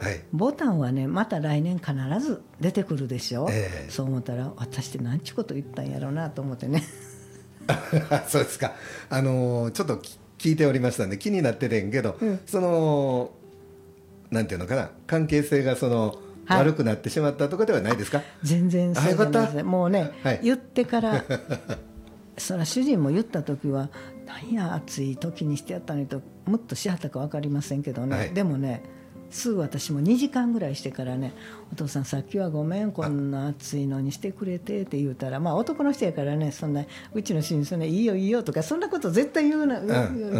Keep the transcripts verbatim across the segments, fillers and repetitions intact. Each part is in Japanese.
はい、 ボタンはねまた来年必ず出てくるでしょ、 えー、 そう思ったら私って何ちゅうこと言ったんやろうなと思ってねそうですか。あのー、ちょっと聞いておりましたんで気になっててんけど、うん、そのなんていうのかな、関係性がその、はい、悪くなってしまったとかではないですか？ 全然そうじゃないですね。もうね、はい、言ってからそら主人も言った時は何や暑い時にしてやったのにともっとしはったか分かりませんけどね、はい、でもねすぐ私もにじかんぐらいしてからね、お父さんさっきはごめんこんな暑いのにしてくれてって言うたら、まあ男の人やからね、そんなうちの主人そんないいよいいよとかそんなこと絶対言うな、うんうん、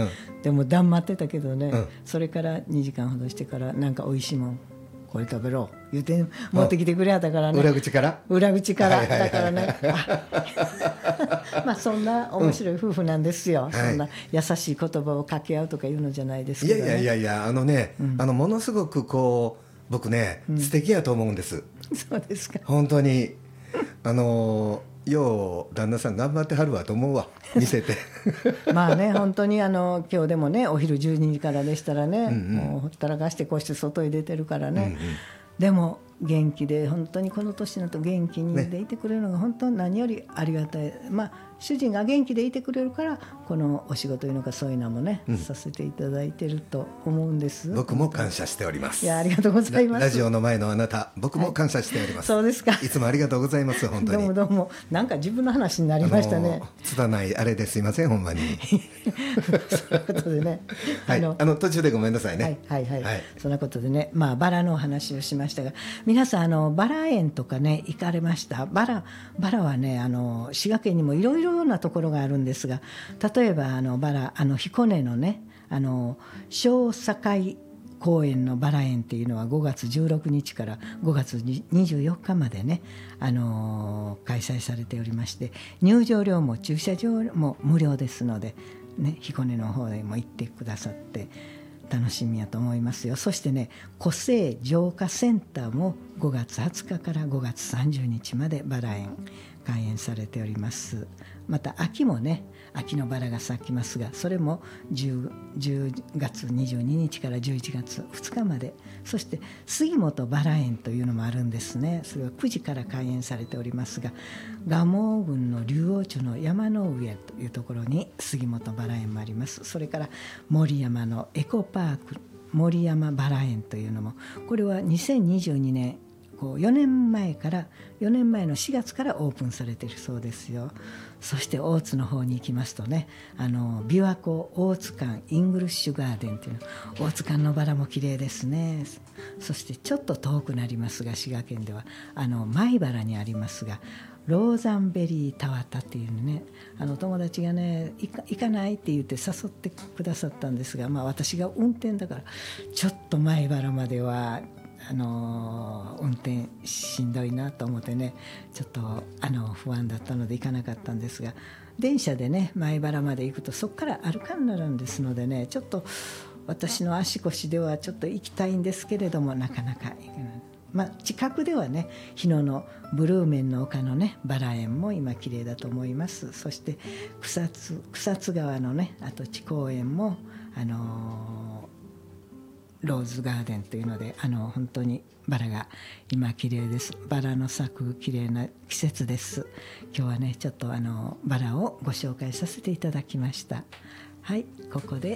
でも黙ってたけどね、うん、それからにじかんほどしてからなんかおいしいもんこれ食べろ言うて持ってきてくれはったからね、 裏口から裏口から、はいはいはい、だからねまあそんな面白い夫婦なんですよ、うん、そんな優しい言葉を掛け合うとかいうのじゃないですけどね。 いやいやいやいや、あのね、うん、あのものすごくこう僕ね、うん、素敵やと思うんです。 そうですか。 本当にあのよう旦那さん頑張ってはるわと思うわ、見せてまあね本当にあの今日でもねお昼じゅうにじからでしたらね、うんうん、もうほったらかしてこうして外へ出てるからね、うんうん、でも元気で本当にこの年になると元気にでいてくれるのが本当に何よりありがたい、ね、まあ主人が元気でいてくれるからこのお仕事いうのかそういうのもね、うん、させていただいてると思うんです。 僕も感謝しております。 いやありがとうございます。 ラ, ラジオの前のあなた僕も感謝しております、 はい、そうですか。 いつもありがとうございます本当に。 どうもどうも。なんか自分の話になりましたね。 つたないあれですいませんほんまにそんなことでねはい、あのあの途中でごめんなさいね。 はいはいはい、はい、そんなことでね、まあバラのお話をしましたが、皆さんあのバラ園とかね行かれました？バラバラはねあの滋賀県にもいろいろなところがあるんですが、例えばあのバラあの彦根のねあの小堺公園のバラ園っていうのはごがつじゅうろくにちからごがつにじゅうよっかまでね、あのー、開催されておりまして、入場料も駐車場も無料ですので、ね、彦根の方へも行ってくださって楽しみやと思いますよ。そしてね個性浄化センターもごがつはつかからごがつさんじゅうにちまでバラ園開園されております。また秋もね秋のバラが咲きますが、それも 10, じゅうがつにじゅうににちからじゅういちがつふつかまで、そして杉本バラ園というのもあるんですね。それはくじから開園されておりますが、蒲生郡の竜王町の山の上というところに杉本バラ園もあります。それから森山のエコパーク森山バラ園というのも、これはにせんにじゅうにねんこうよねんまえからよねんまえのしがつからオープンされているそうですよ。そして大津の方に行きますとね、あの琵琶湖大津館イングリッシュガーデンというの、大津館のバラも綺麗ですね。そしてちょっと遠くなりますが滋賀県ではあの米原にありますがローザンベリー田畑っていうね、あの友達がね行か、行かないって言って誘ってくださったんですが、まあ、私が運転だからちょっと米原まではあの運転しんどいなと思ってね、ちょっとあの不安だったので行かなかったんですが、電車でね米原まで行くとそこから歩かになるんですのでね、ちょっと私の足腰ではちょっと行きたいんですけれどもなかなか行けない。まあ、近くではね日野のブルーメンの丘のねバラ園も今綺麗だと思います。そして草津、草津川のね跡地公園もあのーローズガーデンというのであの本当にバラが今綺麗です。バラの咲く綺麗な季節です。今日はねちょっとあのバラをご紹介させていただきました。はい、ここで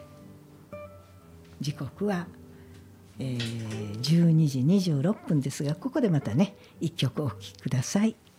時刻は、えー、じゅうにじにじゅうろっぷんですが、ここでまたね一曲お聴きください。